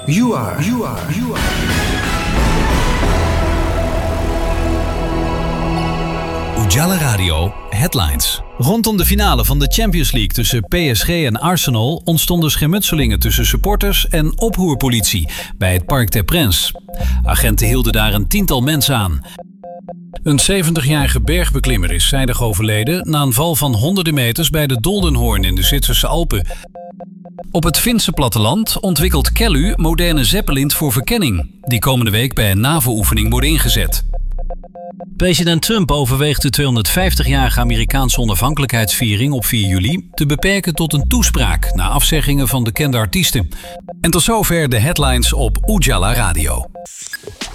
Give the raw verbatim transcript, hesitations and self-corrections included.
You are, you are, you are. Ujala Radio Headlines. Rondom de finale van de Champions League tussen P S G en Arsenal ontstonden schermutselingen tussen supporters en oproerpolitie bij het Parc des Princes. Agenten hielden daar een tiental mensen aan. Een zeventigjarige bergbeklimmer is zijdig overleden na een val van honderden meters bij de Doldenhoorn in de Zwitserse Alpen. Op het Finse platteland ontwikkelt Kelly moderne zeppelins voor verkenning, die komende week bij een NAVO-oefening worden ingezet. President Trump overweegt de tweehonderdvijftigjarige Amerikaanse onafhankelijkheidsviering op vier juli te beperken tot een toespraak na afzeggingen van bekende artiesten. En tot zover de headlines op Ujala Radio.